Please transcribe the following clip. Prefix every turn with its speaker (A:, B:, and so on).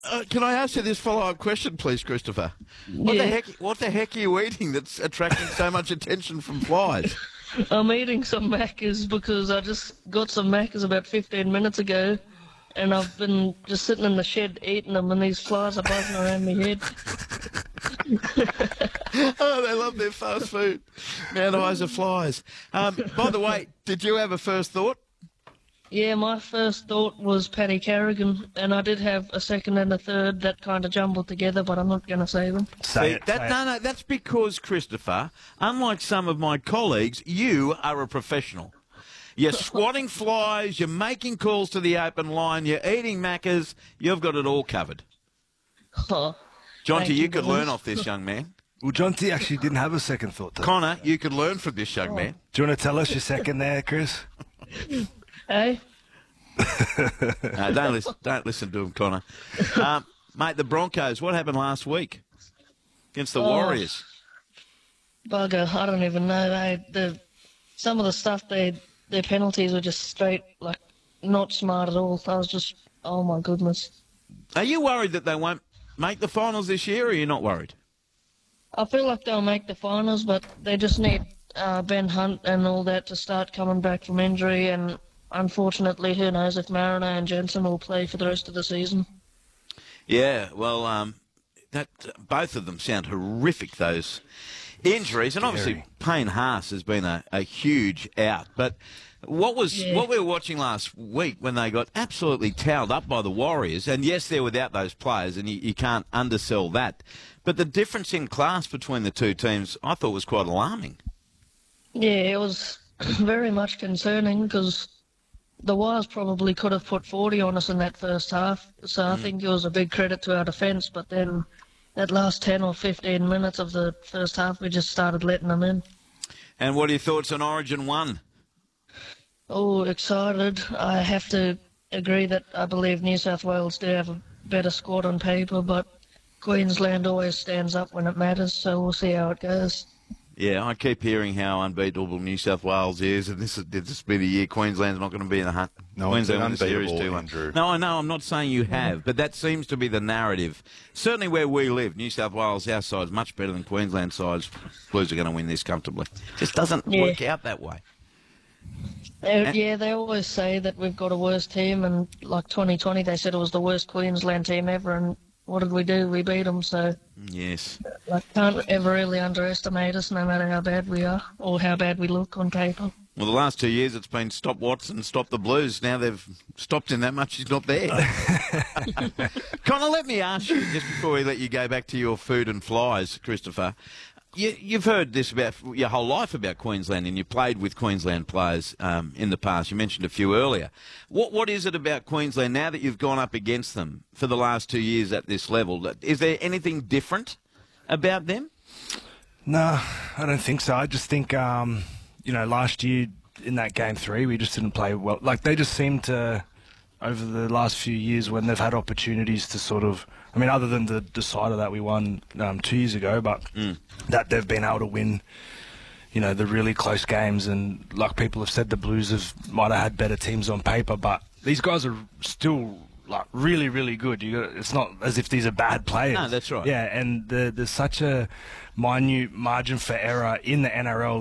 A: Can I ask you this follow-up question, please, Christopher?
B: Yeah.
A: What the heck are you eating that's attracting so much attention from flies?
B: I'm eating some Maccas because I just got some Maccas about 15 minutes ago, and I've been just sitting in the shed eating them, and these flies are buzzing around my head.
A: Oh, they love their fast food. Mount Isa flies. By the way, did you have a first thought?
B: Yeah, my first thought was Paddy Carrigan, and I did have a second and a third that kind of jumbled together, but I'm not going to say them.
C: Say it.
A: No, that's because, Christopher, unlike some of my colleagues, you are a professional. You're swatting flies, you're making calls to the open line, you're eating Maccas, you've got it all covered.
B: Oh,
A: Jonty,
B: thank
A: you could
B: boys.
A: learn off this young man.
C: Well, Jonty actually didn't have a second thought.
A: Connor, you could learn from this young man.
C: Do you want to tell us your second there, Chris?
B: Hey?
A: Don't listen to him, Connor. Mate, the Broncos, what happened last week against the Warriors?
B: Bugger, I don't even know. Some of the stuff, their penalties were just straight, like, not smart at all. I was just, oh my goodness.
A: Are you worried that they won't make the finals this year, or are you not worried?
B: I feel like they'll make the finals, but they just need Ben Hunt and all that to start coming back from injury, and unfortunately, who knows if Mariner and Jensen will play for the rest of the season.
A: Yeah, well, both of them sound horrific, those injuries, and obviously Payne Haas has been a huge out. But what we were watching last week when they got absolutely towed up by the Warriors, and yes, they're without those players, and you can't undersell that. But the difference in class between the two teams, I thought, was quite alarming.
B: Yeah, it was very much concerning because the Wires probably could have put 40 on us in that first half. So I think it was a big credit to our defence. But then that last 10 or 15 minutes of the first half, we just started letting them in.
A: And what are your thoughts on Origin 1?
B: Oh, excited. I have to agree that I believe New South Wales do have a better squad on paper, but Queensland always stands up when it matters, so we'll see how it goes.
A: Yeah, I keep hearing how unbeatable New South Wales is, and this will be the year Queensland's not going to be in the hunt.
D: No,
A: Queensland
D: it's
A: won the series
D: unbeatable,
A: 2-1.
D: Andrew.
A: No, I know, I'm not saying you have, but that seems to be the narrative. Certainly where we live, New South Wales, our side's much better than Queensland sides. Blues are going to win this comfortably. Just doesn't work out that way.
B: Yeah, they always say that we've got a worse team, and like 2020, they said it was the worst Queensland team ever, and what did we do? We beat them, so
A: Yes.
B: can't ever really underestimate us, no matter how bad we are or how bad we look on paper.
A: Well, the last 2 years it's been stop Watson, stop the Blues. Now they've stopped him that much he's not there. Connor, let me ask you, just before we let you go back to your food and flies, Christopher, you've heard this about your whole life about Queensland, and you played with Queensland players in the past. You mentioned a few earlier. What is it about Queensland now that you've gone up against them for the last 2 years at this level? Is there anything different about them?
C: No, I don't think so. I just think, last year in that Game 3, we just didn't play well. Like, they just seemed to, over the last few years, when they've had opportunities to sort of, I mean, other than the decider that we won 2 years ago, but that they've been able to win, the really close games. And like people have said, the Blues might have had better teams on paper, but these guys are still like really, really good. It's not as if these are bad players.
A: No, that's right.
C: Yeah, and there's such a minute margin for error in the NRL